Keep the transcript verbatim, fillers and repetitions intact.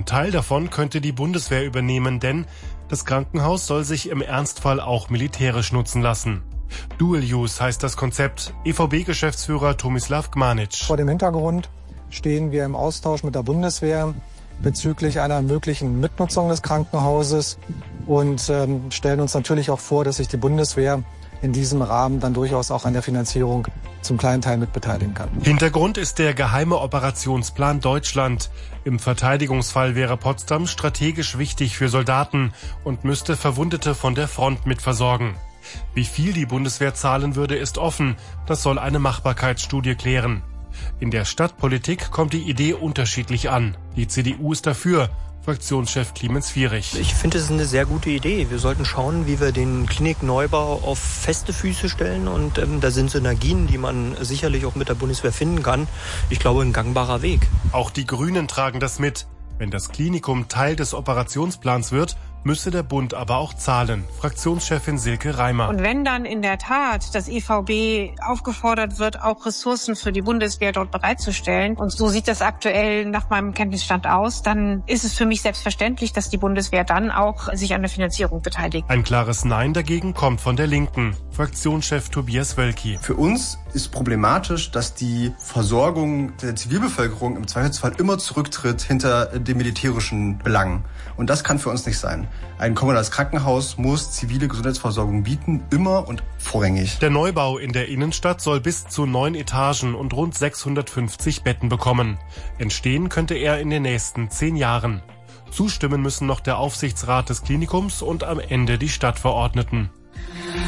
Ein Teil davon könnte die Bundeswehr übernehmen, denn das Krankenhaus soll sich im Ernstfall auch militärisch nutzen lassen. Dual Use heißt das Konzept. E V B-Geschäftsführer Tomislav Gmanic. Vor dem Hintergrund stehen wir im Austausch mit der Bundeswehr bezüglich einer möglichen Mitnutzung des Krankenhauses und ähm, stellen uns natürlich auch vor, dass sich die Bundeswehr in diesem Rahmen dann durchaus auch an der Finanzierung zum kleinen Teil mitbeteiligen kann. Hintergrund ist der geheime Operationsplan Deutschland. Im Verteidigungsfall wäre Potsdam strategisch wichtig für Soldaten und müsste Verwundete von der Front mitversorgen. Wie viel die Bundeswehr zahlen würde, ist offen. Das soll eine Machbarkeitsstudie klären. In der Stadtpolitik kommt die Idee unterschiedlich an. Die C D U ist dafür. Fraktionschef Clemens Vierig. Ich finde, es ist eine sehr gute Idee. Wir sollten schauen, wie wir den Klinikneubau auf feste Füße stellen. Und ähm, da sind Synergien, die man sicherlich auch mit der Bundeswehr finden kann. Ich glaube, ein gangbarer Weg. Auch die Grünen tragen das mit. Wenn das Klinikum Teil des Operationsplans wird, müsse der Bund aber auch zahlen. Fraktionschefin Silke Reimer. Und wenn dann in der Tat das E V B aufgefordert wird, auch Ressourcen für die Bundeswehr dort bereitzustellen, und so sieht das aktuell nach meinem Kenntnisstand aus, dann ist es für mich selbstverständlich, dass die Bundeswehr dann auch sich an der Finanzierung beteiligt. Ein klares Nein dagegen kommt von der Linken. Fraktionschef Tobias Wölki. Für uns ist problematisch, dass die Versorgung der Zivilbevölkerung im Zweifelsfall immer zurücktritt hinter den militärischen Belangen. Und das kann für uns nicht sein. Ein kommunales Krankenhaus muss zivile Gesundheitsversorgung bieten, immer und vorrangig. Der Neubau in der Innenstadt soll bis zu neun Etagen und rund sechshundertfünfzig Betten bekommen. Entstehen könnte er in den nächsten zehn Jahren. Zustimmen müssen noch der Aufsichtsrat des Klinikums und am Ende die Stadtverordneten.